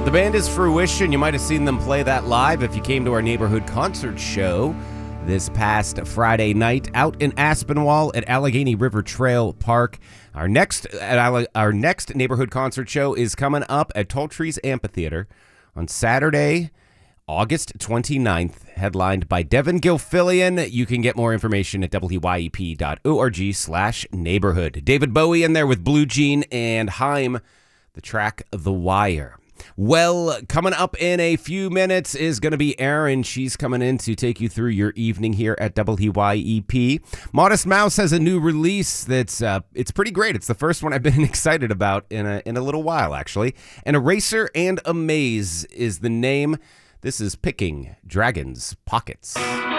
The band is Fruition. You might have seen them play that live if you came to our neighborhood concert show this past Friday night out in Aspinwall at Allegheny River Trail Park. Our next neighborhood concert show is coming up at Tall Trees Amphitheater on Saturday, August 29th, headlined by Devin Gilfillian. You can get more information at wyep.org/neighborhood. David Bowie in there with Blue Jean and Haim, the track The Wire. Well, coming up in a few minutes is going to be Erin. She's coming in to take you through your evening here at WYEP. Modest Mouse has a new release that's it's pretty great. It's the first one I've been excited about in a little while, actually. And Eraser and Amaze is the name. This is Picking Dragons' Pockets.